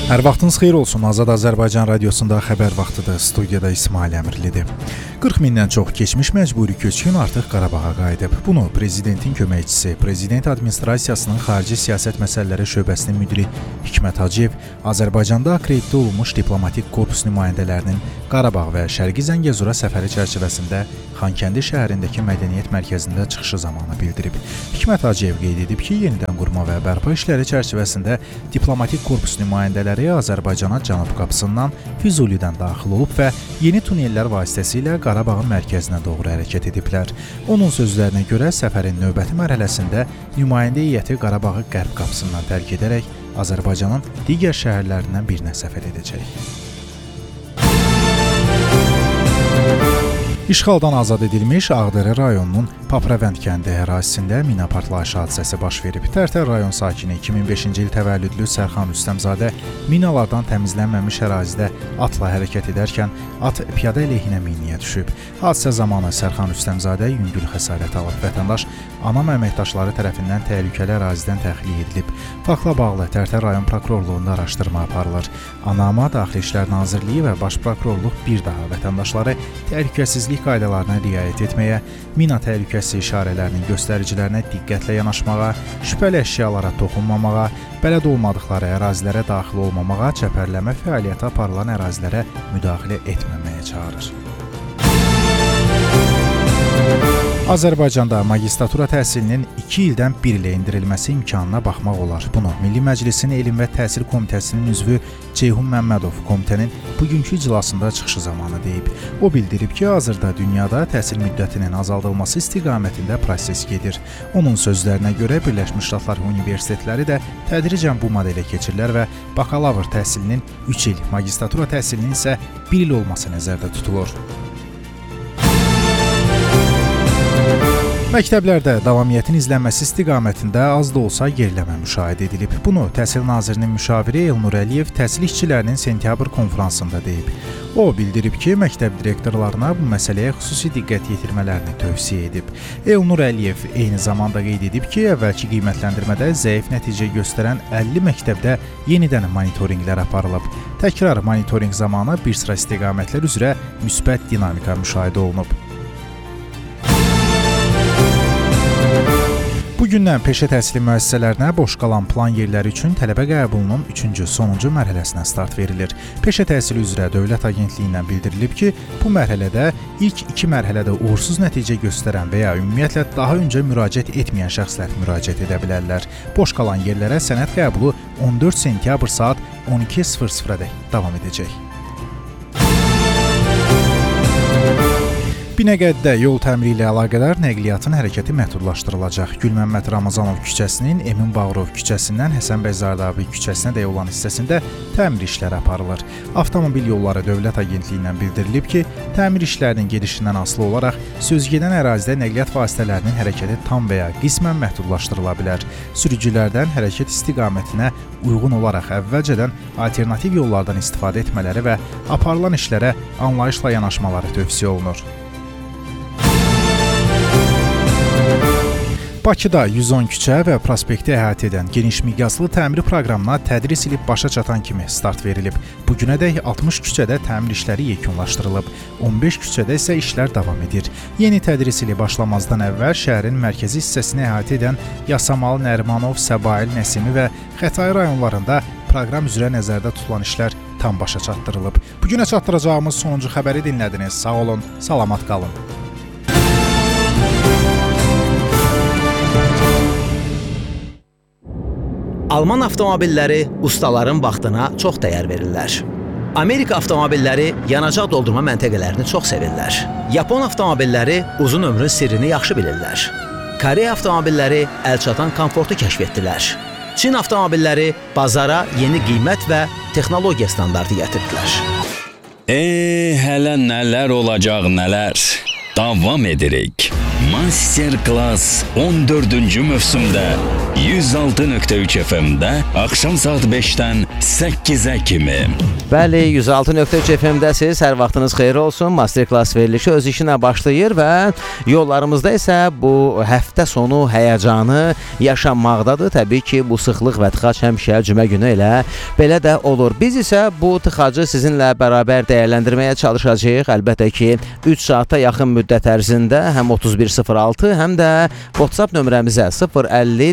Hər vaxtınız xeyir olsun. Azad Azərbaycan radiosunda xəbər vaxtıdır. Studiyada İsmail Əmirlidir. 40 mindən çox keçmiş məcburi köçkün artıq Qarabağa qayıdıb. Bunu prezidentin köməkçisi, prezident administrasiyasının xarici siyasət məsələləri şöbəsinin müdiri Hikmət Hacıyev Azərbaycanda akkreditə olunmuş diplomatik korpus nümayəndələrinin Qarabağ və Şərqi Zəngəzura səfəri çərçivəsində Xankəndi şəhərindəki mədəniyyət mərkəzində çıxışı zamanı bildirib. Hikmət Hacıyev qeyd edib ki, yenidən qurma və bərpa işləri çərçivəsində diplomatik korpus nümayəndələri Azərbaycana cənub qapısından Füzulidən daxil olub və yeni tunellər vasitəsilə Qarabağın mərkəzinə doğru hərəkət ediblər. Onun sözlərinə görə səfərin növbəti mərhələsində nümayəndə heyəti Qarabağı qərb qapısından tərk edərək Azərbaycanın digər şəhərlərindən birinə səfər edəcək. İşğaldan azad edilmiş Ağdərə rayonunun Papravənd kəndi ərazisində mina partlayışı hadisəsi baş verib. Tərtər rayon sakini 2005-ci il təvəllüdlü Sərxan Rüstəmzadə minalardan təmizlənməmiş ərazidə atla hərəkət edərkən at piyada əleyhinə minəyə düşüb. Hadisə zamanı Sərxan Rüstəmzadə yüngül xəsarət alıb. Vətəndaş anam əməkdaşları tərəfindən təhlükəli ərazidən təxliyə edilib. Faktla bağlı Tərtər rayon prokurorluğunda araşdırma aparılır. Anama Daxili İşlər Nazirliyi və Baş Prokurorluq bir daha vətəndaşları təhlükəsizlik qaydalarına riayət etməyə, mina təhlükəsi işarələrinin göstəricilərinə diqqətlə yanaşmağa, şübhəli əşyalara toxunmamağa, bələd olmadıqları ərazilərə daxil olmamağa, çəpərləmə fəaliyyəti aparılan ərazilərə müdaxilə etməməyə çağırır. Azərbaycanda magistratura təhsilinin 2 ildən 1 ilə endirilməsi imkanına baxmaq olar. Bunu Milli Məclisin Elm və Təhsil Komitəsinin üzvü Ceyhun Məmmədov komitənin bugünkü iclasında çıxışı zamanı deyib. O bildirib ki, hazırda dünyada təhsil müddətinin azaldılması istiqamətində proses gedir. Onun sözlərinə görə Birləşmiş Ştatlar universitetləri də tədricən bu modelə keçirlər və bakalavr təhsilinin 3 il, magistratura təhsilinin isə 1 il olması nəzərdə tutulur. Məktəblərdə davamiyyətin izlənməsi istiqamətində az da olsa geriləmə müşahidə edilib. Bunu Təhsil Nazirinin müşaviri Elnur Əliyev təhsil işçilərinin sentyabr konfransında deyib. O bildirib ki, məktəb direktorlarına bu məsələyə xüsusi diqqət yetirmələrini tövsiyə edib. Elnur Əliyev eyni zamanda qeyd edib ki, əvvəlki qiymətləndirmədə zəif nəticə göstərən 50 məktəbdə yenidən monitorinqlər aparılıb. Təkrar monitorinq zamanı bir sıra istiqamətlər üzrə müsbət dinamika müşahidə olunub. Bugündən peşə təhsili müəssisələrinə boş qalan plan yerləri üçün tələbə qəbulunun 3-cü, sonuncu mərhələsinə start verilir. Peşə təhsili üzrə Dövlət Agentliyindən bildirilib ki, bu mərhələdə ilk 2 mərhələdə uğursuz nəticə göstərən və ya ümumiyyətlə daha öncə müraciət etməyən şəxslər müraciət edə bilərlər. Boş qalan yerlərə sənəd qəbulu 14 sentyabr saat 12:00-da davam edəcək. Binəqədidə yol təmiri ilə əlaqədar nəqliyyatın hərəkəti məhdudlaşdırılacaq. Gülməmməd Ramazanov küçəsinin Emin Bağırov küçəsindən Həsən bəy Zardabi küçəsinədək olan hissəsində təmir işləri aparılır. Avtomobil Yolları Dövlət Agentliyindən bildirilib ki, təmir işlərinin gedişindən asılı olaraq sözgedən ərazidə nəqliyyat vasitələrinin hərəkəti tam və ya qismən məhdudlaşdırıla bilər. Sürücülərdən hərəkət istiqamətinə uyğun olaraq əvvəlcədən alternativ yollardan istifadə etmələri və aparılan işlərə anlayışla yanaşmaları tövsiyə olunur. Bakıda 110 küçə və prospekti əhatə edən geniş miqyaslı təmir proqramına tədris ili başa çatan kimi start verilib. Bugünədək 60 küçədə təmir işləri yekunlaşdırılıb, 15 küçədə isə işlər davam edir. Yeni tədris ili başlamazdan əvvəl şəhərin mərkəzi hissəsini əhatə edən Yasamal, Nərimanov, Səbail, Nəsimi və Xətai rayonlarında proqram üzrə nəzərdə tutulan işlər tam başa çatdırılıb. Bugünə çatdıracağımız sonuncu xəbəri dinlədiniz. Sağ olun, salamat qalın. Alman avtomobilləri ustaların vaxtına çox dəyər verirlər. Amerika avtomobilləri yanacaq doldurma məntəqələrini çox sevirlər. Yapon avtomobilləri uzun ömrün sirrini yaxşı bilirlər. Koreya avtomobilləri əlçatan komfortu kəşf etdilər. Çin avtomobilləri bazara yeni qiymət və texnologiya standartı gətirdilər. Hələ nələr olacaq, nələr. Davam edirik. Masterclass 14-cü mövsümdə 106.3 FM-də axşam saat 5-dən 8-ə kimi. Bəli, 106.3 FM-dəsiz. Hər vaxtınız xeyir olsun. Masterclass verilişi öz işinə başlayır və yollarımızda isə bu həftə sonu həyəcanı yaşanmaqdadır. Təbii ki, bu sıxlıq və tıxac həmişə cümə günü elə belə də olur. Biz isə bu tıxacı sizinlə bərabər dəyərləndirməyə çalışacağıq. Əlbəttə ki, 3 saata yaxın müddət ərzində həm 3106, həm də WhatsApp nömrəmizə 050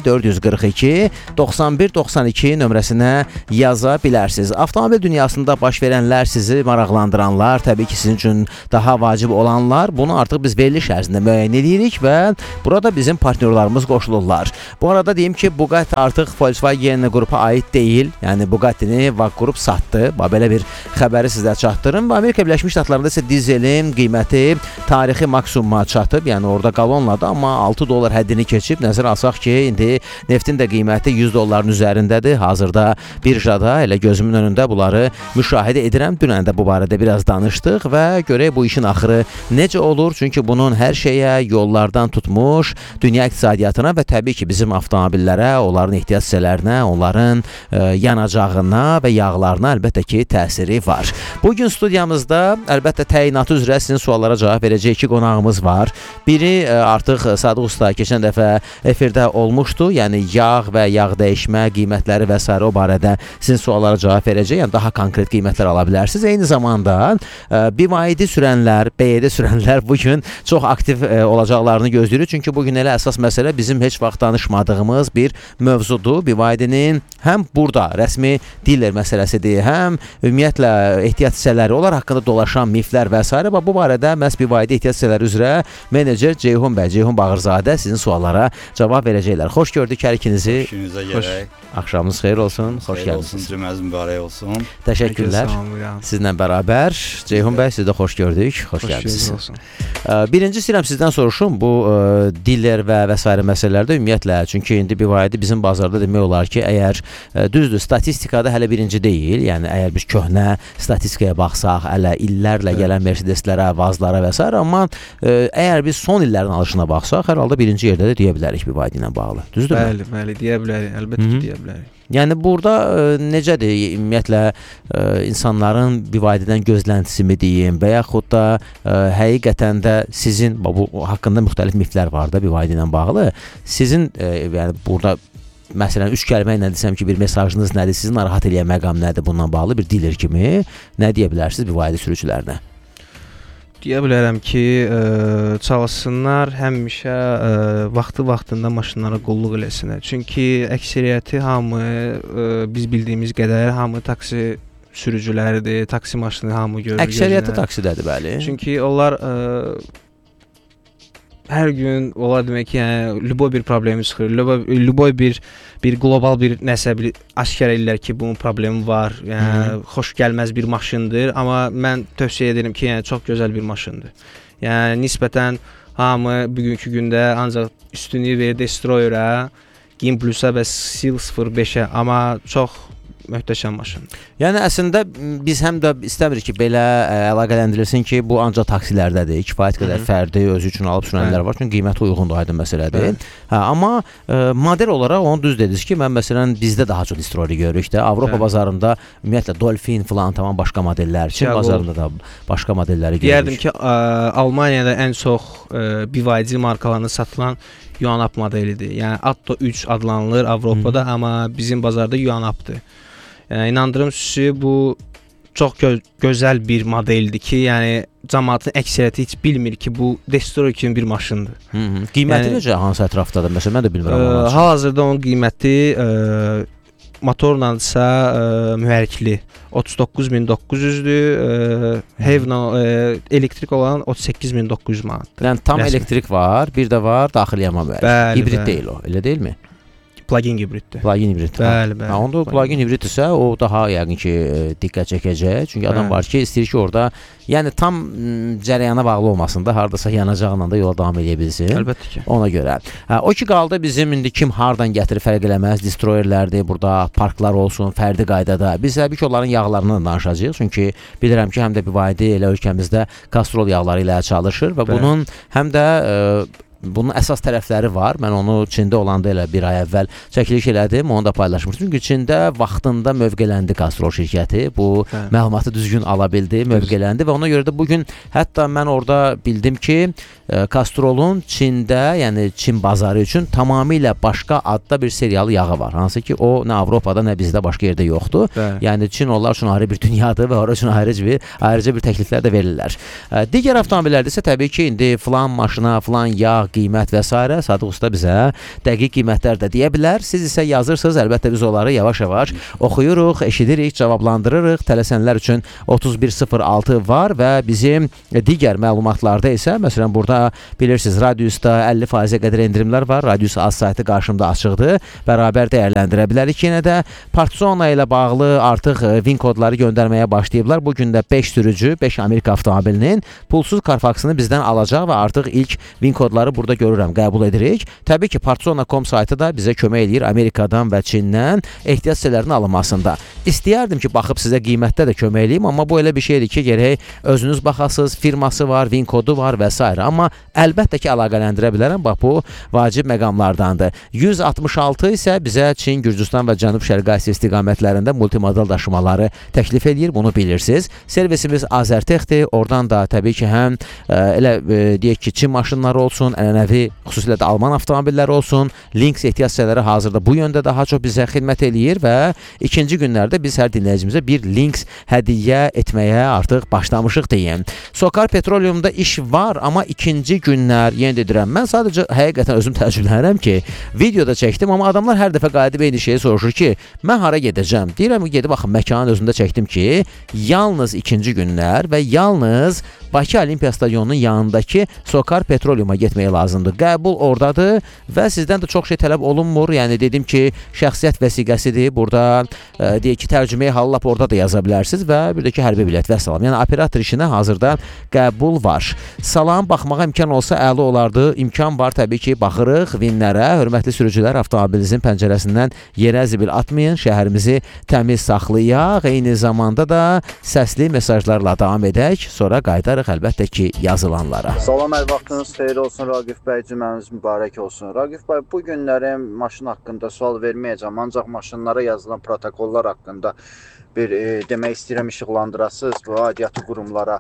442 91 92 nömrəsinə yaza bilərsiniz. Avtomobil dünyasında baş verənlər sizi maraqlandıranlar, təbii ki, sizin üçün daha vacib olanlar, bunu artıq biz veriliş ərzində müəyyən edirik və burada bizim partnyorlarımız qoşulurlar. Bu arada deyim ki, Bugatti artıq Volkswagen qrupa aid deyil. Yəni Bugattini VAG qrup satdı. Belə bir xəbəri sizə çatdırım. Amerika Birləşmiş Ştatlarında isə dizelin qiyməti tarixi maksimuma çatıb. Yəni orada qalonladı, amma $6 həddini keçib. Nəzərə alsaq ki, indi neftin də qiyməti $100 üzərindədir. Hazırda birjada elə gözümün önündə bunları müşahidə edirəm. Dünən də bu barədə biraz danışdıq və görək bu işin axırı necə olur? Çünki bunun hər şeyə, yollardan tutmuş dünya iqtisadiyyatına və təbii ki, bizim avtomobillərə, onların ehtiyac hissələrinə, onların yanacağına və yağlarına əlbəttə ki, təsiri var. Bugün studiyamızda əlbəttə təyinatı üzrə sizin suallara cavab verəcək iki qonağımız var. Biri artıq Sadıq Usta keçən dəfə efirdə olmuşdu. Yəni yağ və yağ dəyişmə qiymətləri və s. o barədə sizin suallara cavab verəcək. Yəni daha konkret qiymətlər ala bilərsiniz. Eyni zamanda BYD sürənlər, BYD sürənlər bugün çox aktiv olacaqlarını gözləyirik. Çünki bugün elə əsas məsələ bizim heç vaxt danışmadığımız bir mövzudur. BYD-nin həm burada rəsmi dealer məsələsidir, həm ümumiyyətlə ehtiyat hissələri, onlar haqqında dolaşan miflər və s. Bu barədə məhz BYD ehtiyat hissələri üzrə menecer Ceyhun bəy, Ceyhun Bağırzadə sizin suallara cavab verəcəklər. Xoş gördük hər ikinizi. Xoşunuza gələk. Axşamınız xeyir olsun. Xoş gəldiniz. Cümləniz mübarək olsun. Təşəkkürlər. Sizlə bərabər. Ceyhun bəy, sizi də xoş gördük. Xoş gəldiniz. Birinci istəyirəm sizdən soruşum bu dealer və s. məsələlərdə ümumiyyətlə. Çünki indi BYD bizim bazarda demək olar ki, əgər düzdür, statistikada hələ birinci deyil. Yəni əgər biz köhnə statistikaya baxsaq, hələ illərlə gələn Mercedeslərə, Vazlara və s. amma əgər biz son illərin alışına baxsaq, hər halda birinci yerdə də deyə bilərik BYD ilə bağlı. Düzdürmü? Bəli, deyə bilərik. Əlbəttə ki, deyə bilərik. Yəni burada necədir ümumiyyətlə insanların BYD-dən gözləntisi mi deyim və yaxud da həqiqətən də sizin bu haqqında müxtəlif miflər var da BYD ilə bağlı. Sizin yəni burada məsələn 3 kəlmə ilə desəm ki, bir mesajınız nədir, sizi narahat edən məqam nədir bununla bağlı bir dealer kimi nə deyə bilərsiniz BYD sürücülərinə? Deyə bilərəm ki, çalışsınlar həmişə vaxtında maşınlara qulluq eləsinlər. Çünki əksəriyyəti hamı biz bildiyimiz qədər hamı taksi sürücüləridir, taksi maşını hamı görür. Əksəriyyəti taksidədir, bəli. Çünki onlar hər gün onlar demək ki, yəni lüboy bir problemi çıxır. Lüboy bir qlobal bir nəsə aşkar edirlər ki, bunun problemi var. Yəni xoş gəlməz bir maşındır, amma mən tövsiyə edirəm ki, yəni çox gözəl bir maşındır. Yəni nisbətən hamı bugünkü gündə ancaq üstünlüyü verir Destroyer-ə, Gin Plus-a və Seal 05-ə, amma çox möhtəşəm maşındır. Yəni əslində biz həm də istəmirik ki, belə əlaqələndirilsin ki, bu ancaq taksilərdədir. Kifayət qədər fərdi özü üçün alıb sürənlər var. Çünki qiyməti uyğundur, aydın məsələdir. Amma model olaraq onu düz dediniz ki, mən məsələn bizdə daha çox Destroyer görürük də. Avropa bazarında ümumiyyətlə Dolphin falan tamam başqa modellər, Çin bazarında da başqa modelləri görürük. Deyərdim ki, Almaniyada ən çox BYD markalarında satılan Yuanap modelidir. Yəni Atto 3 adlanılır Avropada, amma bizim bazarda Yuanapdır. Yəni inandırım sizi bu çox gözəl bir modeldir ki, yəni cəmaatın əksəriyyəti heç bilmir ki, bu Destroyer kimi bir maşındır. Qiyməti necə, hansı ətrafdadır? Məsələn, mən də bilmirəm. Hal-hazırda onun qiyməti motorlansa mühərrikli 39.900-dür, hevla elektrik olan 38.900 manatdır. Yəni tam elektrik var, bir də var daxili yanma mühərrik. Hibrid deyil o, elə deyilmi? Plug-in hibriddir. Plug-in hibrid. Bəli. Onda plug-in hibrid isə o daha yəqin ki diqqət çəkəcək. Çünki adam var ki, istəyir ki, orada yəni tam cərəyana bağlı olmasın da, hardasa yanacaqla da yola davam edə bilsin. Əlbəttə ki. Ona görə. O ki qaldı bizim indi kim hardan gətirib fərq eləməz, Destroyerlərdir, burada parklar olsun, fərdi qaydada. Biz təbii ki, onların yağlarından danışacağıq. Çünki bilirəm ki, həm də BYD elə ölkəmizdə kastrol yağları ilə çalışır və bunun həm də bunun əsas tərəfləri var. Mən onu Çində olanda elə bir ay əvvəl çəkiliş elədim, onu da paylaşmışdım. Çünki Çində vaxtında mövqələndi Castrol şirkəti. Bu məlumatı düzgün ala bildi, mövqələndi və ona görə də bugün hətta mən orada bildim ki, Castrolun Çində, yəni Çin bazarı üçün tamamilə başqa adda bir seriyalı yağı var. Hansı ki, o nə Avropada, nə bizdə başqa yerdə yoxdur. Yəni Çin onlar üçün ayrı bir dünyadır və orada üçün ayrıca bir təkliflər də verirlər. Digər avtomobillərdə isə təbii ki, indi filan maşına, filan yağ, qiymət və s. Sadıq Usta bizə dəqiq qiymətlər də deyə bilər. Siz isə yazırsınız, əlbəttə biz onları yavaş-yavaş oxuyuruq, eşidirik, cavablandırırıq. Tələsənlər üçün 3106 var və bizim digər məlumatlarda isə, məsələn, burada bilirsiniz, Radiusda 50%-ə qədər endirimlər var. Radius az saytı qarşımda açıqdır. Bərabər dəyərləndirə bilərik. Yenə də Partsona ilə bağlı artıq VIN kodları göndərməyə başlayıblar. Bugün də 5 sürücü, 5 Amerika avtomobilinin pulsuz Carfaxını bizdən alacaq və artıq ilk VIN kodları burada görürəm, qəbul edirik. Təbii ki, Partsona.com saytı da bizə kömək edir Amerikadan və Çindən ehtiyac hissələrinin alınmasında. İstəyərdim ki, baxıb sizə qiymətdə də kömək eləyim, amma bu elə bir şeydir ki, gərək özünüz baxasınız, firması var, VIN kodu var və s. Amma əlbəttə ki, əlaqələndirə bilərəm. Bax, bu vacib məqamlardandır. 166 isə bizə Çin, Gürcüstan və Cənub-Şərqi Asiya istiqamətlərində multimodal daşımaları təklif edir. Bunu bilirsiniz. Servisimiz Azərtexdir. Oradan da təbii ki, həm deyək ki, Çin maşınları olsun, ənənəvi, xüsusilə də Alman avtomobilləri olsun. Links ehtiyac hissələri hazırda bu yöndə daha çox bizə xidmət eləyir və ikinci günlərdə biz hər dinləyicimizə bir links hədiyyə etməyə artıq başlamışıq deyim. Sokar Petroleumda iş var, amma ikinci günlər, yenə dedirəm, mən sadəcə həqiqətən özüm təəccüblənirəm ki, videoda çəkdim, amma adamlar hər dəfə qayıdıb eyni şeyi soruşur ki, mən hara gedəcəm? Deyirəm ki, gedib baxın, məkanın özündə çəkdim ki, yalnız ikinci günlər və yalnız Bakı Olimpiya Stadionunun yanındakı Sokar Petroleuma getməyə lazımdır. Qəbul oradadır və sizdən də çox şey tələb olunmur. Yəni dedim ki, şəxsiyyət vəsiqəsidir. Burada deyək ki, tərcüməyə halı lap orada da yaza bilərsiniz və bir də ki, hərbi bilet və salam. Yəni operator işinə hazırda qəbul var. Salam, baxmağa imkan olsa əla olardı. İmkan var təbii ki, baxırıq vinlərə. Hörmətli sürücülər, avtomobilinizin pəncərəsindən yerə zibil atmayın. Şəhərimizi təmiz saxlayaq. Eyni zamanda da səsli mesajlarla davam edək. Sonra qayıdarıq əlbəttə ki, yazılanlara. Salam, hər vaxtınız xeyir olsun. Raqif bəy, cümləniz mübarək olsun. Raqif bəy, bu günlərim maşın haqqında sual verməyəcəm, ancaq maşınlara yazılan protokollar haqqında bir demək istəyirəm, işıqlandırasınız bu aidiyyatı qurumlara.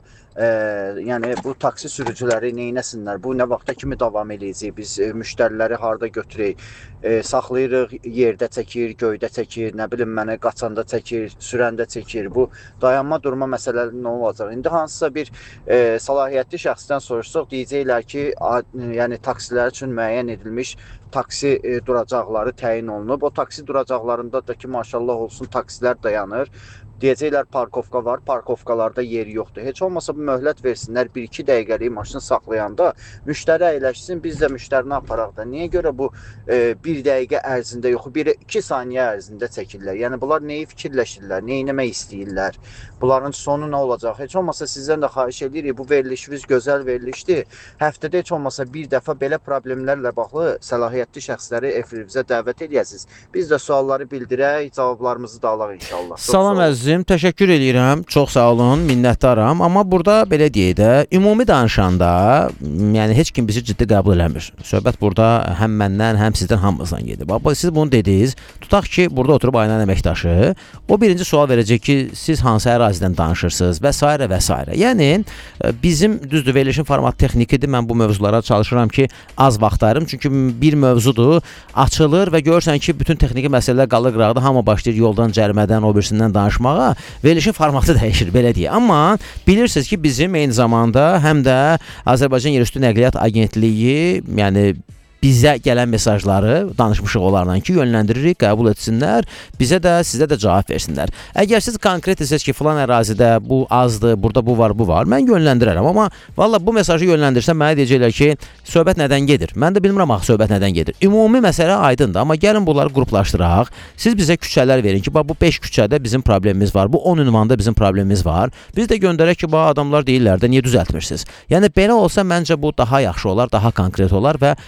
Yəni bu taksi sürücüləri neynəsinlər? Bu nə vaxta kimi davam eləyəcək? Biz müştəriləri harda götürək? Saxlayırıq, yerdə çəkir, göydə çəkir, nə bilim mənə qaçanda çəkir, sürəndə çəkir. Bu dayanma durma məsələləri nə olacaq? İndi hansısa bir səlahiyyətli şəxsdən soruşsaq, deyəcəklər ki, yəni taksilər üçün müəyyən edilmiş taksi duracaqları təyin olunub. O taksi duracaqlarında da ki, maşallah olsun, taksilər dayanır. Deyəcəklər parkovka var, parkovkalarda yer yoxdur. Heç olmasa bu möhlət versinlər, 1-2 dəqiqəlik maşını saxlayanda müştəri əyləşsin, biz də müştərini aparaq da. Niyə görə bu 1 dəqiqə ərzində yox, 1-2 saniyə ərzində çəkirlər? Yəni bunlar neyi fikirləşirlər, neyi eləmək istəyirlər? Bunların sonu nə olacaq? Heç olmasa sizdən də xahiş edirik, bu verilişiniz gözəl verilişdir. Həftədə heç olmasa bir dəfə belə problemlərlə bağlı səlahiyyətli şəxsləri efirimizə dəvət edəsiniz. Biz də sualları bildirək, cavablarımızı da alaq inşallah. Salam əzizim, təşəkkür edirəm. Çox sağ olun, minnətdaram. Amma burada belə deyək də, ümumi danışanda, yəni heç kim bizi ciddi qəbul eləmir. Söhbət burada həm məndən, həm sizdən hamımızdan gedir. Bax, siz bunu dediniz. Tutaq ki, burada oturub Aynan əməkdaşı, o birinci sual verəcək ki, siz hansı ərazidən danışırsınız və s. və s. Yəni, bizim düzdür, verilişin format texnikidir. Mən bu mövzulara çalışıram ki, az vaxt ayırım. Çünki bir mövzudur, açılır və görürsən ki, bütün texniki məsələlər qalır qıraqda. Hamı başlayır yoldan, cərimədən, o birisindən danışmağa. Verilişin formatı dəyişir, belə deyək. Amma bilirsiniz ki, bizim eyni zamanda həm də Azərbaycan Yerüstü Nəqliyyat Agentliyi, yəni bizə gələn mesajları danışmışıq onlarla ki, yönləndiririk, qəbul etsinlər, bizə də, sizə də cavab versinlər. Əgər siz konkret desəz ki, filan ərazidə bu azdır, burada bu var, mən yönləndirərəm. Amma valla bu mesajı yönləndirsəm, mənə deyəcəklər ki, söhbət nədən gedir? Mən də bilmirəm axı söhbət nədən gedir. Ümumi məsələ aydındır, amma gəlin bunları qruplaşdıraq. Siz bizə küçələr verin ki, bax, bu 5 küçədə bizim problemimiz var, bu 10 ünvanda bizim problemimiz var. Biz də göndərək ki, bax, adamlar deyirlər də, niyə düzəltmirsiniz? Yəni, belə olsa, məncə bu daha yaxşı olar, daha konkret olar və həm də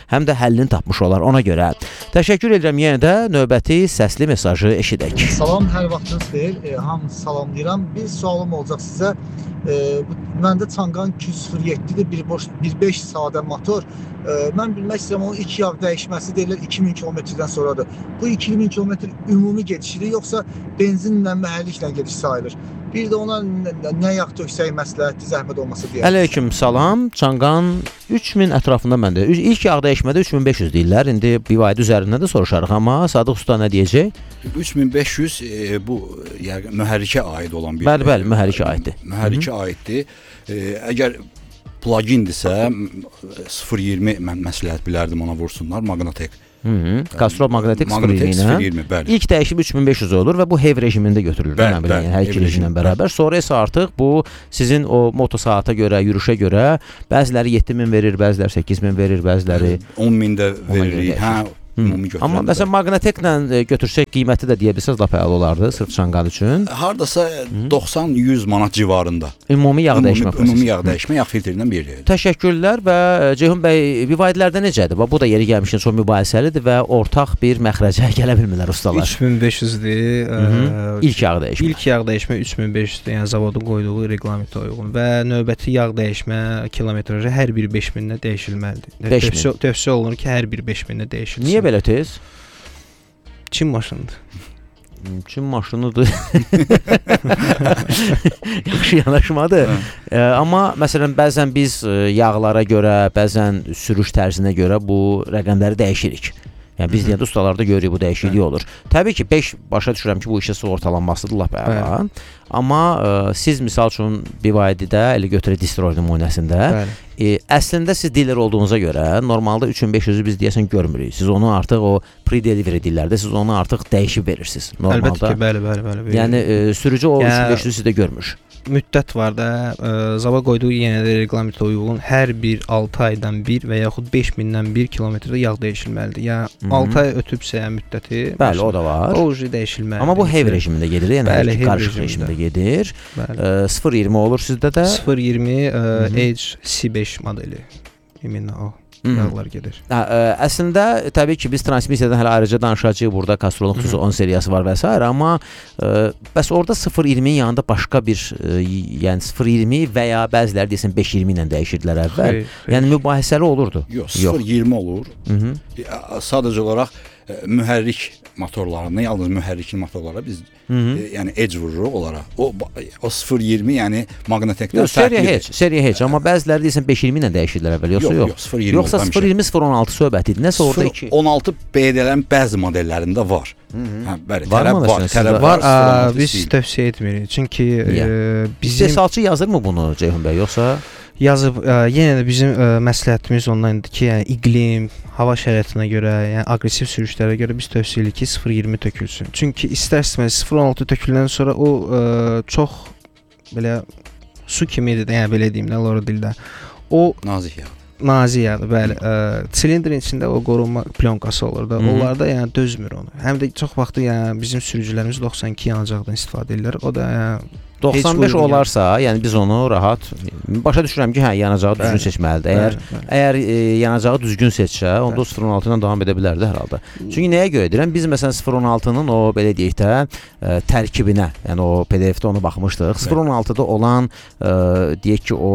həllini tapmış olar ona görə. Təşəkkür edirəm yenə də növbəti səsli mesajı eşidək. Salam, hər vaxtınız xeyir. Hamınızı salamlayıram. Bir sualım olacaq sizə. Məndə Çanqan 207-dir, 1.5 sadə motor. Mən bilmək istəyirəm, onun ilk yağ dəyişməsi deyirlər 2000 kilometrdən sonradır. Bu 2000 kilometr ümumi gedişidir, yoxsa benzinlə, məhəlliklə gediş sayılır? Bir də ona nə yağ töksək məsləhətli, zəhmət olmasa deyək. Əleyküm salam. Çanqan 3000 ətrafında məndə. İlk yağ dəyişmədə 3500 deyirlər. İndi BYD üzərindən də soruşarıq, amma Sadıq usta nə deyəcək? 3500 bu yəni mühərrikə aid olan bir. Bəli, mühərrikə aiddir. Mühərrikə aiddir. Əgər plug-indirsə 0.20 mən məsləhət bilərdim ona vursunlar Magnatek. Castrol Magnetic 0.20 bəli. İlk dəyişim 3500 olur və bu HEV rejimində götürülür. Bəli, yəni hər iki rejimlə bərabər. Sonra isə artıq bu sizin o motosaata görə, yürüşə görə bəziləri 7000 verir, bəziləri 8000 verir, bəziləri 10000 də verir. Hə, ümumi götürəndə. Amma məsələn Magneteklə götürsək qiyməti də deyə bilsəz lap əla olardı sırf Çanqan üçün. Hardasa 90-100 manat civarında. Ümumi yağ dəyişmə. Ümumi yağ dəyişmə, yağ filtrindən bir yerdir. Təşəkkürlər və Ceyhun bəy, BYD-lərdə necədir? Bu da yeri gəlmişkən çox mübahisəlidir və ortaq bir məxrəcə gələ bilmirlər ustalar. 3500-dir. İlk yağ dəyişmə. İlk yağ dəyişmə 3500-dir. Yəni zavodun qoyduğu reqlamentə uyğun və növbəti yağ dəyişmə kilometrajı hər biri 5000-də dəyişilməlidir. Tövsiyə olunur ki, hər biri 5000-də dəyişilsin. Niyə belə tez? Çin maşınıdır. Çin maşınıdır. Yaxşı yanaşmadır. Amma məsələn bəzən biz yağlara görə, bəzən sürüş tərzinə görə bu rəqəmləri dəyişirik. Yəni biz deyəndə ustalarda görürük bu dəyişiklik olur. Təbii ki, 5 başa düşürəm ki, bu işə sığortalanmasıdır lap əla. Amma siz misal üçün BYD-də elə götürək Destroyer nümunəsində əslində siz dealer olduğunuza görə normalda 3500-ü biz deyəsən görmürük. Siz onu artıq o pre-delivery dillərdə siz onu artıq dəyişib verirsiniz. Əlbəttə ki, bəli. Yəni sürücü o 3500-ü sizdə görmür. Müddət var da, zava qoyduğu yenə də reqlamentə uyğun hər bir 6 aydan bir və yaxud 5000-dən 1 kilometrdə yağ dəyişilməlidir. Yəni 6 ay ötübsə müddəti, bəli, o da var. O dəyişilməlidir. Amma bu HEV rejimində gedir, yəni qarışıq rejimində gedir. 0.20 olur sizdə də? 0.20 Edge C5 modeli. Yeminlə o yağlar gedir. Əslində təbii ki biz transmissiyadan hələ ayrıca danışacağıq. Burada Castrolun xüsusi 10 seriyası var və s. amma bəs orada 0.20-nin yanında başqa bir yəni 0.20 və ya bəziləri desən 5.20 ilə dəyişirdilər əvvəl. Yəni mübahisəli olurdu. Yox, 0.20 olur. Sadəcə olaraq mühərrik motorlarını, yalnız mühərrikli motorlara biz yəni edge vururuq onlara. O 0.20 yəni Magnetekdən fərqlidir. Seriya heç, amma bəziləri desən 5.20 ilə dəyişirdilər əvvəl, yoxsa 0.20 0.16 söhbət idi. Nəsə orada 16 BD-lərin bəzi modellərində var. Hə, bəli, tələb var. Biz tövsiyə etmirik. Çünki bizim istehsalçı yazırmı bunu Ceyhun bəy, yoxsa yazıb, yenə də bizim məsləhətimiz ondandır ki, yəni iqlim, hava şəraitinə görə, yəni aqressiv sürüşlərə görə biz tövsiyə edirik ki, 0.20 tökülsün. Çünki istər-istəməz 0.16 töküləndən sonra o çox belə su kimidir, yəni belə deyim də, lor dildə. O nazik yağdır. Nazik yağdır, bəli. Silindrin içində o qorunma plonkası olur da. Onlarda yəni dözmür onu. Həm də çox vaxt yəni bizim sürücülərimiz 92 yanacaqdan istifadə edirlər. O da 95 olarsa, yəni biz onu rahat başa düşürəm ki, hə, yanacağı düzgün seçməlidir. Əgər yanacağı düzgün seçsə, onda 0.16 ilə davam edə bilərdi hər halda. Çünki nəyə görə deyirəm? Biz məsələn 0.16-nın o belə deyək də tərkibinə, yəni o PDF-də onu baxmışdıq. 0.16-da olan deyək ki, o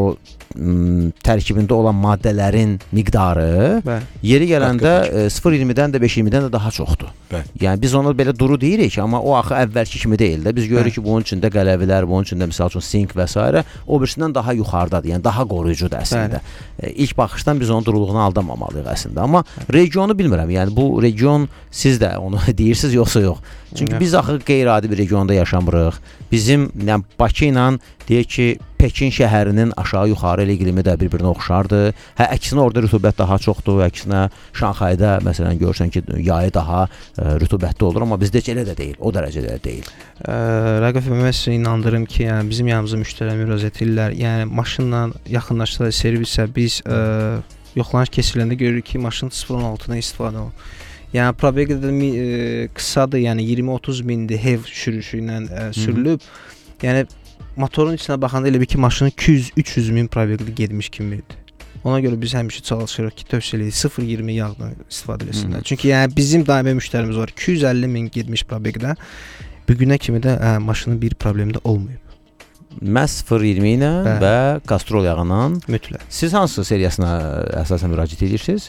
tərkibində olan maddələrin miqdarı yeri gələndə 0.20-dən də 5.20-dən də daha çoxdur. Yəni biz onu belə duru deyirik, amma o axı əvvəlki kimi deyil də. Biz görürük ki, bunun içində qələvilər, bunun içində misal üçün sink və s. o birisindən daha yuxarıdadır, yəni daha qoruyucudur əslində. İlk baxışdan biz onun duruluğuna aldanmamalıyıq əslində. Amma regionu bilmirəm, yəni bu region siz də onu deyirsiniz yoxsa yox. Çünki biz axı qeyri-adi bir regionda yaşamırıq. Bizim yəni Bakı ilə deyək ki, Pekin şəhərinin aşağı-yuxarı iqlimi də bir-birinə oxşardır. Hə, əksinə orada rütubət daha çoxdur, əksinə Şanxayda məsələn görürsən ki, yayı daha rütubətli olur, amma bizdə elə də deyil, o dərəcədə deyil. Rəqəf mən sizə inandırım ki, yəni bizim yanımıza müştərilər müraciət edirlər. Yəni maşınla yaxınlaşdıqda servisə biz yoxlanış keçiriləndə görürük ki, maşın 0.16-dan istifadə olunur. Yəni probegi də qısadır, yəni 20-30 mindir HEV sürüşü ilə sürülüb. Yəni motorun içinə baxanda elə bir ki, maşının 200-300 min probegli getmiş kimidir. Ona görə biz həmişə çalışırıq ki, tövsiyə edirik 0.20 yağdan istifadə etsinlər. Çünki yəni bizim daimi müştərimiz var. 250 min getmiş probeqdə. Bu günə kimi də maşının bir problemi də olmayıb. Məhz 0.20 ilə və kastrol yağından mütləq. Siz hansı seriyasına əsasən müraciət edirsiniz?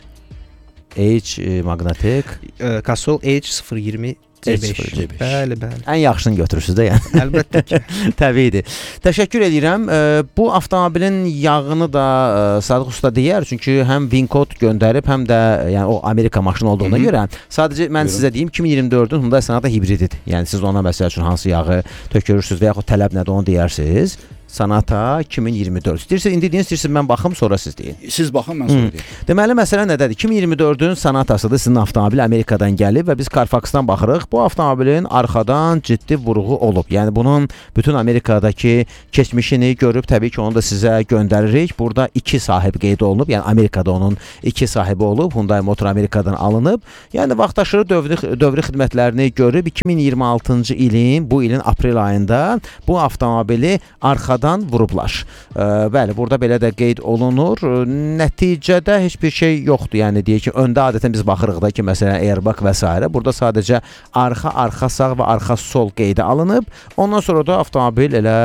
H Magnatek, Kastrol H020 C5. Bəli. Ən yaxşısını götürürsüz də yəni. Əlbəttə ki. Təbiidir. Təşəkkür edirəm. Bu avtomobilin yağını da Sadıq usta deyər, çünki həm VIN-kod göndərib, həm də yəni o Amerika maşını olduğuna görə sadəcə mən sizə deyim 2024-ün Hyundai Sonata hibrididir. Yəni siz ona məsəl üçün hansı yağı tökürürsüz və yaxud tələb nədir onu deyirsiniz. Sonata 2024. İstəyirsiniz mən baxım, sonra siz deyin. Siz baxın, mən sonra deyim. Deməli, məsələ nədədir? 2024-ün Sonatasıdır, sizin avtomobil Amerikadan gəlib və biz Carfax-dan baxırıq. Bu avtomobilin arxadan ciddi vurğu olub. Yəni, bunun bütün Amerikadakı keçmişini görüb, təbii ki, onu da sizə göndəririk. Burada 2 sahib qeyd olunub, yəni Amerikada onun 2 sahibi olub, Hyundai Motor Amerikadan alınıb. Yəni, vaxtaşırı dövrü xidmətlərini görüb, 2026-cı ilin, bu ilin aprel ayında bu avtomobili arxadan vurublar. Bəli, burada belə də qeyd olunur. Nəticədə heç bir şey yoxdur. Yəni deyək ki, öndə adətən biz baxırıq da ki, məsələn, airbag və s. Burada sadəcə arxa sağ və arxa sol qeydə alınıb. Ondan sonra da avtomobil elə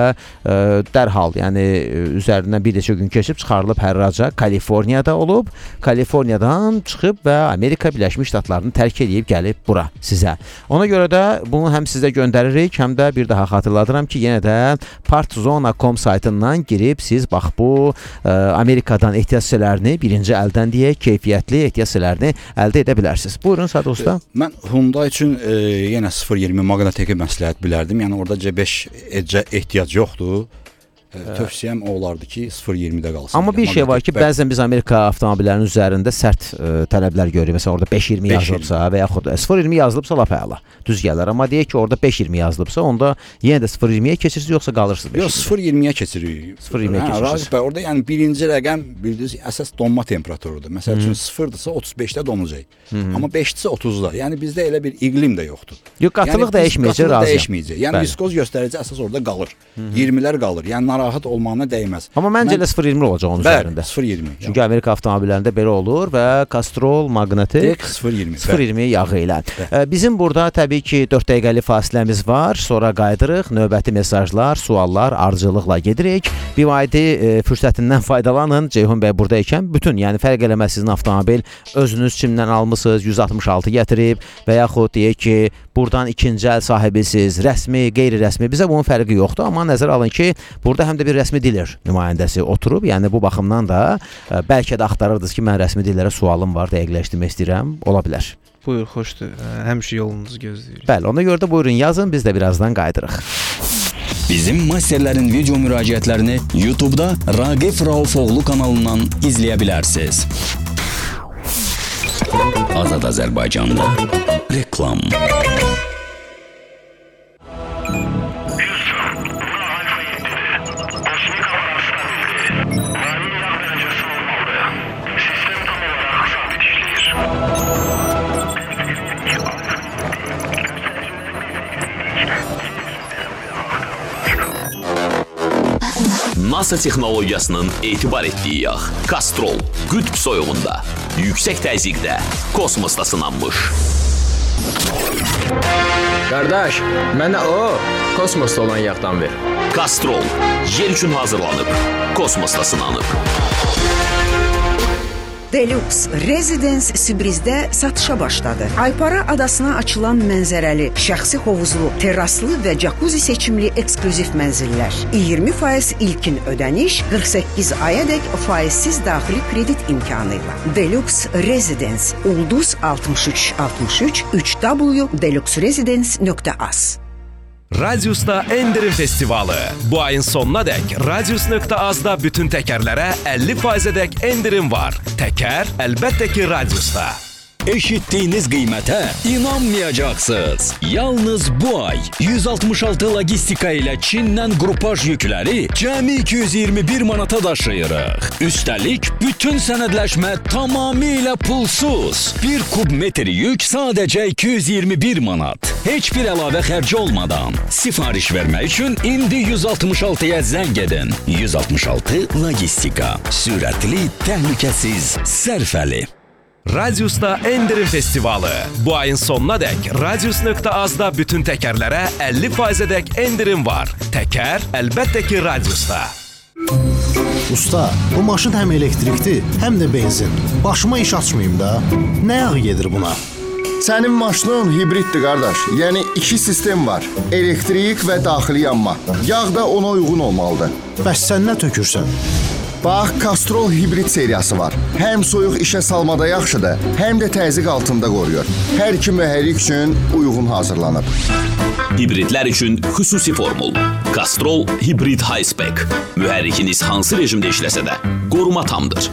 dərhal, yəni üzərindən bir neçə gün keçib çıxarılıb hərraca Kaliforniyada olub. Kaliforniyadan çıxıb və Amerika Birləşmiş Ştatlarını tərk edib gəlib bura sizə. Ona görə də bunu həm sizə göndəririk, həm də bir daha xatırladıram ki, yenə də partzona.com saytından girib siz bax bu Amerikadan ehtiyac hissələrini birinci əldən deyək, keyfiyyətli ehtiyac hissələrini əldə edə bilərsiniz. Buyurun Sadıq usta. Mən Hyundai üçün yenə 0.20 Magnatek-i məsləhət bilərdim. Yəni orada C5 ehtiyac yoxdur. Tövsiyəm o olardı ki 0.20-də qalsın. Amma bir şey var ki, bəzən biz Amerika avtomobillərinin üzərində sərt tələblər görürük. Məsələn, orada 5.20 yazılıbsa və yaxud 0.20 yazılıbsa lap əla. Düz gələr. Amma deyək ki, orada 5.20 yazılıbsa, onda yenə də 0.20-yə keçirsiniz, yoxsa qalırsınız 5.20-də? Yox, 0.20-yə keçirik. 0.20-yə keçirsiniz. Orada yəni birinci rəqəm bildiniz əsas donma temperaturudur. Məsəl üçün 0-dırsa 35-də donacaq. Amma 5-dirsə 30-da. Yəni bizdə elə bir iqlim də yoxdur. Yox, qatılıq dəyişməyəcək, razıyam. Yəni viskoz göstərici əsas orada qalır. 20-lər qalır. Yəni narahat olmağına dəyməz. Amma məncə elə 0.20 olacaq onun üzərində. 0.20. Çünki Amerika avtomobillərində belə olur və Castrol, Magnatek 0.20 yağı ilə. Bizim burada təbii ki 4 dəqiqəlik fasiləmiz var. Sonra qayıdırıq. Növbəti mesajlar, suallar, ardıcıllıqla gedirik. BYD fürsətindən faydalanın. Ceyhun bəy burada ikən bütün, yəni fərq eləməz sizin avtomobil özünüz kimdən almısınız, 166 gətirib və yaxud deyək ki, buradan ikinci əl sahibisiz, rəsmi, qeyri-rəsmi. Bizə bunun fərqi yoxdur, amma nəzərə alın ki, burada həm də bir rəsmi diler nümayəndəsi oturub. Yəni bu baxımdan da bəlkə də axtarırdınız ki, mən rəsmi dillərə sualım var, dəqiqləşdirmək istəyirəm. Ola bilər. Buyur, xoşdur. Həmişə yolunuzu gözləyirik. Bəli, ona görə də buyurun yazın, biz də birazdan qayıdırıq. Bizim masterlərin video müraciətlərini YouTube-da Raqif Raufoğlu kanalından izləyə bilərsiniz. Azad Azərbaycanda reklam. NASA texnologiyasının etibar etdiyi yağ. Castrol, qütb soyuğunda, yüksək təzyiqdə, kosmosda sınanmış. Qardaş, mənə kosmosda olan yağdan ver. Castrol, yer üçün hazırlanıb, kosmosda sınanıb. Deluxe Residence Sibrizdə satışa başladı. Aypara adasına açılan mənzərəli, şəxsi hovuzlu, terraslı və jacuzzi seçimli eksklüziv mənzillər. 20% ilkin ödəniş, 48 ayadək faizsiz daxili kredit imkanı ilə. Deluxe Residence, Ulduz 6363 www.deluxeresidence.az. Radius'ta Endirim Festivalı. Bu ayın sonuna dək Radius.az'da bütün təkərlərə 50%-ə dək endirim var. Təkər əlbəttə ki Radius'ta. Eşitdiyiniz qiymətə inanmayacaqsınız. Yalnız bu ay 166 logistika ilə Çindən qrupaj yükləri cəmi 221 manata daşıyırıq. Üstəlik, bütün sənədləşmə tamamilə pulsuz. 1 kub metr yük sadəcə 221 manat. Heç bir əlavə xərci olmadan. Sifariş vermək üçün indi 166-ya zəng edin. 166 logistika. Sürətli, təhlükəsiz, sərfəli. Radius'ta Endirim Festivalı. Bu ayın sonuna dək Radius.az-da bütün təkərlərə 50%-dək endirim var. Təkər əlbəttə ki Radius'ta. Usta, bu maşın həm elektrikdir, həm də benzin. Başıma iş açmayayım da. Nə yağı gedir buna? Sənin maşının hibriddir qardaş. Yəni 2 sistem var. Elektrik və daxili yanma. Yağ da ona uyğun olmalıdır. Bəs sən nə tökürsən? Bax, Castrol hibrid seriyası var. Həm soyuq işə salmada yaxşıdır, həm də təzyiq altında qoruyur. Hər iki mühərrik üçün uyğun hazırlanıb. Hibridlər üçün xüsusi formul. Castrol Hibrid High Spec. Mühərrikiniz hansı rejimdə işləsə də qoruma tamdır.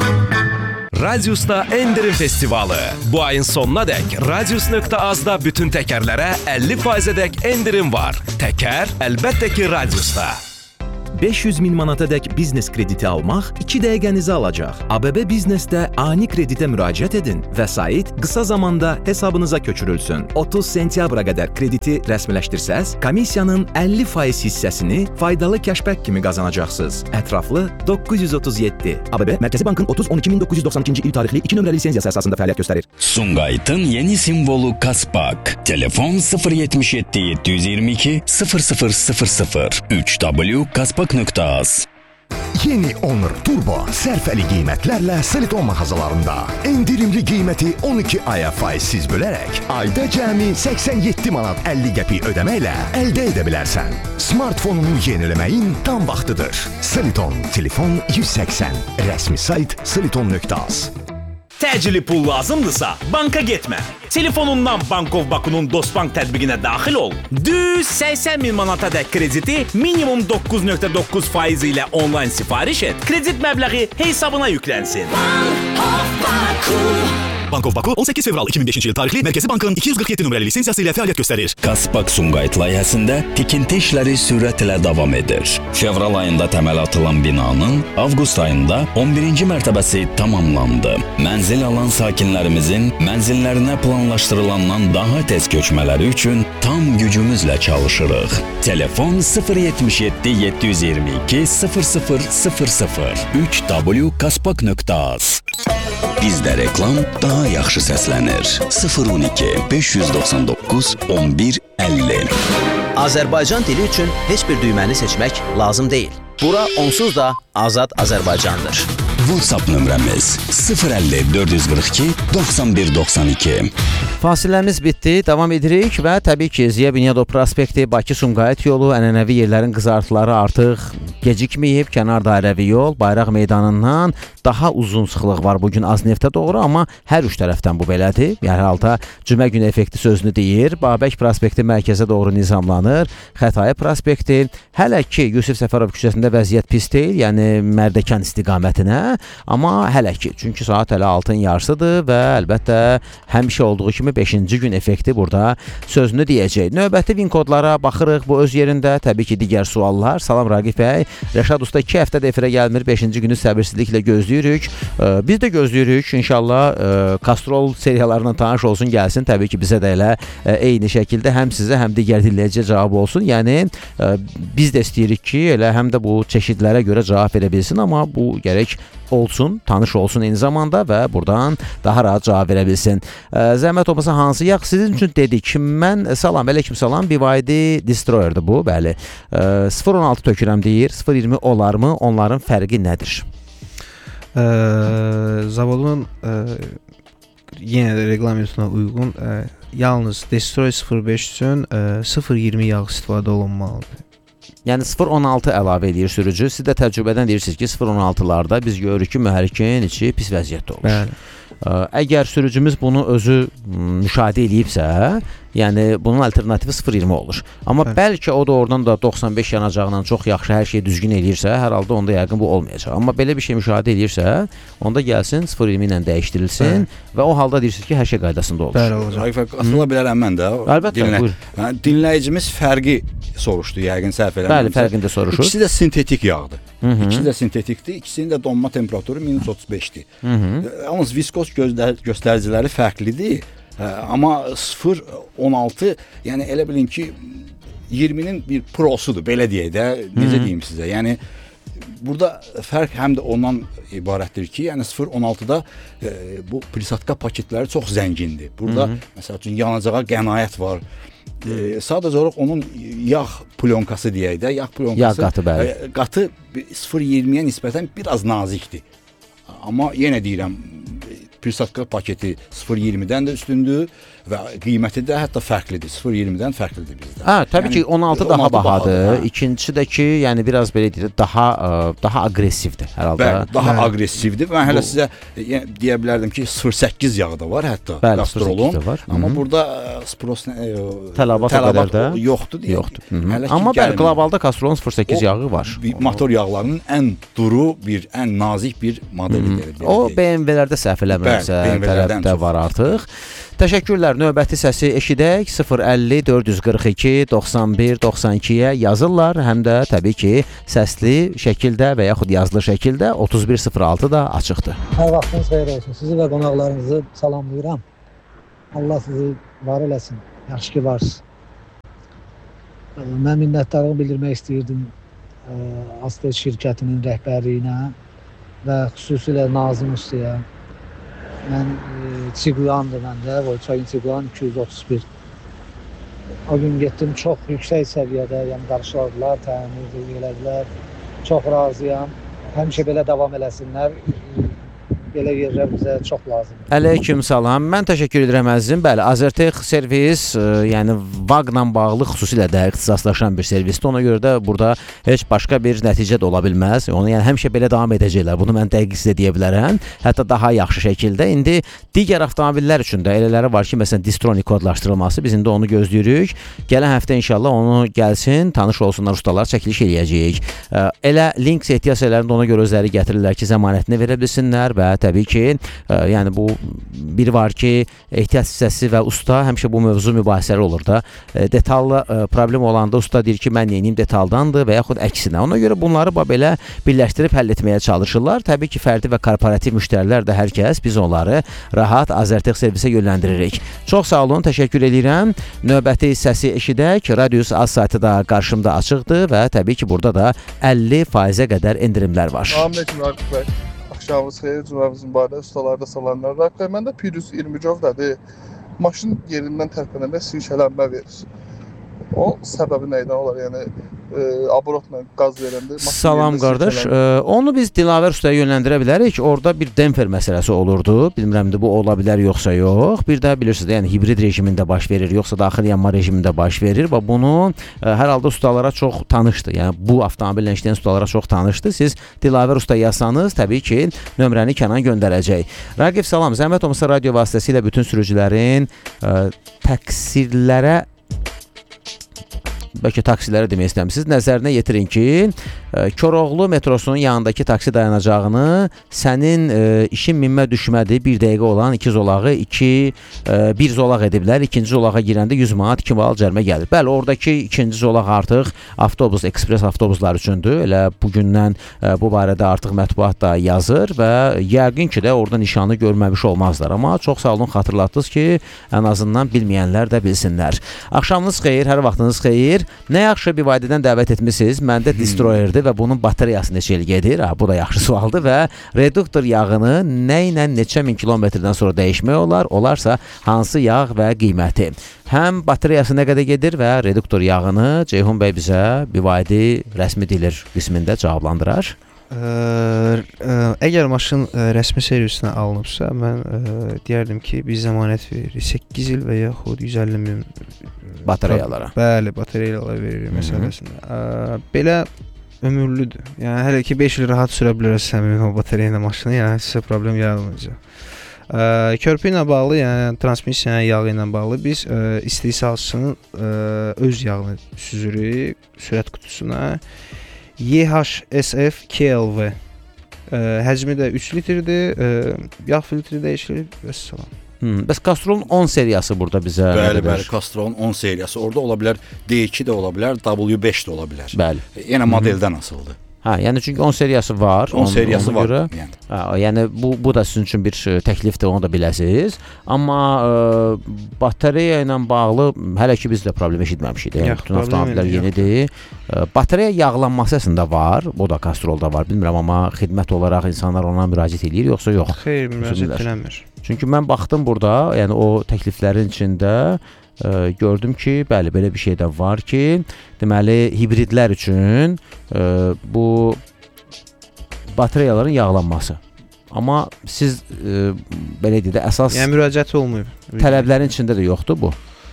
Radius'ta Endirim Festivalı. Bu ayın sonuna dək Radius.az-da bütün təkərlərə 50%-dək endirim var. Təkər əlbəttə ki Radius'ta. 500 min manatadək biznes krediti almaq 2 dəqiqənizi alacaq. ABB Biznesdə ani kreditə müraciət edin. Vəsait qısa zamanda hesabınıza köçürülsün. 30 sentyabra qədər krediti rəsmiləşdirsəz, komissiyanın 50% hissəsini faydalı kəşbək kimi qazanacaqsınız. Ətraflı 937. ABB Mərkəzi Bankın 30-12-1992-ci il tarixli 2 nömrəli lisenziyası əsasında fəaliyyət göstərir. Sumqayıtın yeni simvolu Kaspak. Telefon 077 722 0000 3W Kaspak.az. Yeni Honor Turbo sərfəli qiymətlərlə Seliton mağazalarında. Endirimli qiyməti 12 aya faizsiz bölərək ayda cəmi 87 manat 50 qəpik ödəməklə əldə edə bilərsən. Smartfonunu yeniləməyin tam vaxtıdır. Seliton, telefon 180. Rəsmi sayt seliton.az. Təcili pul lazımdırsa, banka getmə. Telefonundan Bankov Baku'nun Dostbank tətbiqinə daxil ol. Düz 80 min manatadək krediti minimum 9.9 faizi ilə onlayn sifariş et. Kredit məbləği hesabına yüklənsin. Bankov Baku. Bankov Baku 18 fevral 2005-ci il tarixli Mərkəzi Bankın 247 nömrəli lisenziyası ilə fəaliyyət göstərir. Kaspak Sumqayıt layihəsində tikinti işləri sürətlə davam edir. Fevral ayında təməl atılan binanın avqust ayında 11-ci mərtəbəsi tamamlandı. Mənzil alan sakinlərimizin mənzillərinə planlaşdırılandan daha tez köçmələri üçün tam gücümüzlə çalışırıq. Telefon 077 722 0000 3W Kaspak.az. Bizdə reklam daha yaxşı səslənir. 012 599 11 50. Azərbaycan dili üçün heç bir düyməni seçmək lazım deyil. Bura onsuz da Azad Azərbaycandır. WhatsApp nömrəmiz 050 442 91 92. Fasiləmiz bitdi, davam edirik və təbii ki, Ziya Bünyadov prospekti, Bakı-Sumqayıt yolu, ənənəvi yerlərin qızartıları artıq gecikməyib. Kənar dairəvi yol, Bayraq meydanından daha uzun sıxlıq var bugün Azneftə doğru, amma hər üç tərəfdən bu belədir. Yəni halda cümə günü effekti sözünü deyir. Babək prospekti mərkəzə doğru nizamlanır. Xətai prospekti, hələ ki Yusif Səfərov küçəsində vəziyyət pis deyil, yəni Mərdəkan istiqamətinə, amma hələ ki, çünki saat hələ 6-ın yarısıdır və əlbəttə həmişə olduğu kimi 5-ci gün effekti burada sözünü deyəcək. Növbəti VIN kodlara baxırıq, bu öz yerində. Təbii ki, digər suallar. Salam Raqif bəy. Rəşad usta 2 həftədə efirə gəlmir, 5-ci günü səbirsizliklə gözləyirik. Biz də gözləyirik. İnşallah Castrol seriyalarından tanış olsun, gəlsin. Təbii ki, bizə də elə eyni şəkildə həm sizə, həm digər dinləyiciyə cavab olsun. Yəni biz də istəyirik ki, elə həm də bu çeşidlərə görə cavab verə bilsin, amma bu gərək olsun, tanış olsun eyni zamanda və buradan daha rahat cavab verə bilsin. Zəhmət olmasa hansı yağ sizin üçün dedik. Mən salam, əleykum salam, BYD Destroyer'dır bu, bəli. 0.16 tökürəm deyir, 0.20 olarmı? Onların fərqi nədir? Zavodun yenə də reqlamentuna uyğun yalnız Destroyer 05 üçün 0.20 yağ istifadə olunmalıdır. Yəni 0.16 əlavə edir sürücü. Siz də təcrübədən deyirsiniz ki, 0.16-larda biz görürük ki, mühərrikin içi pis vəziyyətdə olur. Bəli. Əgər sürücümüz bunu özü müşahidə edibsə, Yəni bunun alternativi 0.20 olur. Amma bəlkə o da oradan da 95 yanacaqla çox yaxşı hər şeyi düzgün eləyirsə, hər halda onda yəqin bu olmayacaq. Amma belə bir şey müşahidə eləyirsə, onda gəlsin 0.20 ilə dəyişdirilsin və o halda deyirsiniz ki, hər şey qaydasında olur. Bəli, olacaq. Qatıla bilərəm mən də. Əlbəttə, buyur. Dinləyicimiz fərqi soruşdu, yəqin səhv eləmirəmsə. Bəli, fərqini də soruşur. İkisi də sintetik yağdır. İkisi də sintetikdir, ikisinin də donma temperaturu -35-dir. Yalnız viskoz göstəriciləri fərqlidir. Amma 0.16, yəni elə bilin ki 20-nin bir prosudur, belə deyək də, necə deyim sizə. Yəni burada fərq həm də ondan ibarətdir ki, yəni 0.16-da bu prisatka paketləri çox zəngindir. Burada məsəl üçün yanacağa qənaət var. Sadəcə olaraq onun yağ plyonkası deyək də, yağ plyonkası qatı 0.20-yə nisbətən biraz nazikdir. Amma yenə deyirəm, prisatka paketi 0.20-dən də üstündür və qiyməti də hətta fərqlidir. 0.20-dən fərqlidir bizdə. Təbii ki, 16 daha bahadır. İkincisi də ki, yəni biraz belə deyək, daha aqressivdir hər halda. Bəli, daha aqressivdir. Mən hələ sizə deyə bilərdim ki, 0.8 yağı da var hətta qastrolun. Amma burada tələbat yoxdur. Amma bəli, qlobalda qastrolun 0.8 yağı var. Motor yağlarının ən duru, ən nazik bir modelidir. O BMW-lərdə səhv eləmirəmsə, tələbdə var artıq. Təşəkkürlər. Növbəti səsi eşidək. 050 442 91 92-yə yazırlar. Həm də təbii ki, səsli şəkildə və yaxud yazılı şəkildə 3106 da açıqdır. Hər vaxtınız xeyir olsun. Sizi və qonaqlarınızı salamlayıram. Allah sizi var eləsin. Yaxşı ki varsınız. Mən minnətdarlığımı bildirmək istəyirdim Aztel şirkətinin rəhbərliyinə və xüsusilə Nazım Ustaya. Mən Tiguan'dır məndə, Volkswagen Tiguan 231. O gün getdim, çox yüksək səviyyədə, yəni qarşıladılar, təmin elədilər. Çox razıyam. Həmişə belə davam eləsinlər. Belə yerlər bizə çox lazımdır. Əleyküm salam. Mən təşəkkür edirəm əzizim. Bəli, Azertech servis, yəni VAG-la bağlı xüsusilə də ixtisaslaşan bir servisdir. Ona görə də burada heç başqa bir nəticə də ola bilməz. Onu yəni həmişə belə davam edəcəklər. Bunu mən dəqiq sizə deyə bilərəm. Hətta daha yaxşı şəkildə. İndi digər avtomobillər üçün də elələri var ki, məsələn, Distronic kodlaşdırılması. Biz indi onu gözləyirik. Gələn həftə inşallah onu gəlsin, tanış olsunlar ustalar, çəkiliş eləyəcəyik. Elə Lynx ehtiyac ona görə özləri gətirirlər ki, zəmanətini verə bilsinlər və təbii ki, yəni bu biri var ki, ehtiyac hissəsi və usta həmişə bu mövzu mübahisələr olur da. Detallı problem olanda usta deyir ki, mən neyiniyim detaldandır və yaxud əksinə. Ona görə bunları belə birləşdirib həll etməyə çalışırlar. Təbii ki, fərdi və korporativ müştərilər də hər kəs, biz onları rahat Azertech servisə yönləndiririk. Çox sağ olun, təşəkkür edirəm. Növbəti səsi eşidək. Radius Az saytı da qarşımda açıqdır və təbii ki, burada da 50%-ə qədər endirimlər var. Salamünaleyküm Raqib bəy. Axşamınız xeyir, cümləmizin barədə ustalarda salamlar. Raqib bəy, məndə Prius 20-dədir. Maşın yerindən tərpənəndə silkələnmə verir. O səbəbi nədən olar? Yəni abrotla qaz verəndə Salam qardaş. Onu biz Dilavər ustaya yönləndirə bilərik. Orada bir demper məsələsi olurdu. Bilmirəm də bu ola bilər yoxsa yox. Bir də bilirsiniz, yəni hibrid rejimində baş verir, yoxsa daxili yanma rejimində baş verir və bunu hər halda ustalara çox tanışdır. Yəni bu avtomobillə işləyən ustalara çox tanışdır. Siz Dilavər usta yazsanız, təbii ki, nömrəni Kənan göndərəcək. Raqib salam. Zəhmət olmasa radio vasitəsilə bütün sürücülərin təqsirlərə bəlkə taksilərə demək istəmisiniz. Nəzərinə yetirin ki, Koroğlu metrosunun yanındakı taksi dayanacağını sənin işin minmə düşmədi 1 dəqiqə olan 2 zolağı 1 zolaq ediblər. İkinci zolağa girəndə 100 manat 2 bal cərimə gəlir. Bəli, oradakı ikinci zolaq artıq avtobus, ekspres avtobuslar üçündür. Elə bugündən bu barədə artıq mətbuat da yazır və yəqin ki də orada nişanı görməmiş olmazlar. Amma çox sağ olun, xatırlatdınız ki, ən azından bilməyənlər də bilsinlər. Axşamınız xeyir, hər vaxtınız xeyir. Nə yaxşı bir vadədən dəvət etmisiniz. Məndə Destroyerdir və bunun batareyası neçə il gedir? Bu da yaxşı sualdır və reduktor yağını nə ilə neçə min kilometrdən sonra dəyişmək olar? Olarsa hansı yağ və qiyməti? Həm batareyası nə qədər gedir və reduktor yağını Ceyhun bəy bizə bivadi rəsmi dilir qismində cavablandırar. Əgər maşın rəsmi servisinə alınıbsa, mən deyərdim ki, biz zəmanət veririk. 8 il və yaxud 150 min batareyalara. Bəli, batareyalara veririk məsələsində. Belə ömürlüdür. Yəni hələ ki 5 il rahat sürə bilərsən o batareya ilə maşını, yəni sizə problem yaratmayacaq. Körpü ilə bağlı, yəni transmissiyanın yağı ilə bağlı biz istehsalçının öz yağını süzürük sürət qutusuna. YHSF KLV həcmi də 3 litrdir. Yağ filtri dəyişilir və salam. Bəs Castrolun 10 seriyası burada bizə Bəli, Castrolun 10 seriyası. Orada ola bilər D2 də ola bilər, W5 də ola bilər. Bəli. Yəni modeldən asılıdır. Yəni çünki 10 seriyası var. 10 seriyası var. Yəni bu da sizin üçün bir təklifdir, onu da biləsiniz. Amma batareya ilə bağlı hələ ki biz də problem eşitməmişik. Yəni bütün avtomobillər yenidir. Batareya yağlanması əslində var. O da Castrolda var. Bilmirəm, amma xidmət olaraq insanlar ona müraciət edir, yoxsa yox? Xeyr, müraciət eləmir. Çünki mən baxdım burada, yəni o təkliflərin içində gördüm ki, bəli, belə bir şey də var ki, deməli hibridlər üçün bu batareyaların yağlanması. Amma siz belə deyək də əsas yəni müraciət olmayıb. Tələblərin içində də yoxdur bu.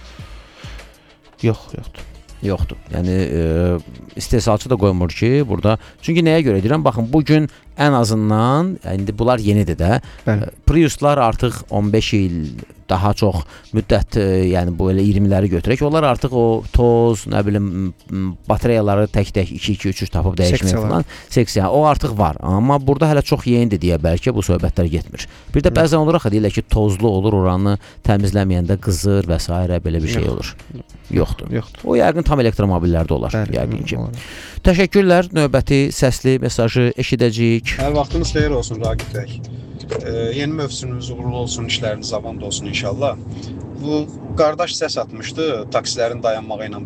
Yoxdur. Yəni istehsalçı da qoymur ki, burada. Çünki nəyə görə deyirəm? Baxın, bu gün ən azından indi bunlar yenidir də. Priuslar artıq 15 il daha çox müddət, yəni bu elə 20-ləri götürək. Onlar artıq o toz, nə bilim, batareyaları tək-tək 2-2-3 tapıb dəyişməyə falan seksiya. O artıq var. Amma burada hələ çox yenidir deyə bəlkə bu söhbətlər getmir. Bir də bəzən olur axı deyirlər ki, tozlu olur, oranı təmizləməyəndə qızır və s. belə bir şey olur. Yoxdur. O yəqin tam elektromobillərdə olar, yəqin ki. Təşəkkürlər. Növbəti səsli mesajı eşidəcəyik. Hər vaxtınız xeyir olsun Raqib bəy. Yeni mövsümümüz uğurlu olsun, işləriniz avand olsun inşallah. Bu qardaş səs atmışdı taksilərin dayanmağı ilə